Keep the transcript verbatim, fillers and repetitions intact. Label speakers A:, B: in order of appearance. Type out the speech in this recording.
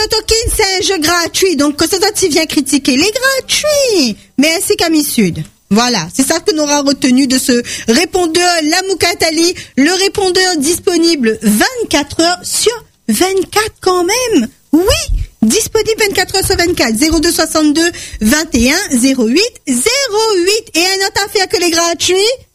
A: Totokin, c'est un jeu gratuit. Donc, quand ça, tu viens critiquer, il est gratuit. Merci Camille Sud. Voilà, c'est ça que nous aura retenu de ce répondeur La Moukatali, le répondeur disponible vingt-quatre heures sur vingt-quatre quand même. Oui, disponible vingt-quatre heures sur vingt-quatre. zéro deux soixante-deux vingt et un zéro huit zéro huit. Et un autre affaire que les gratuits.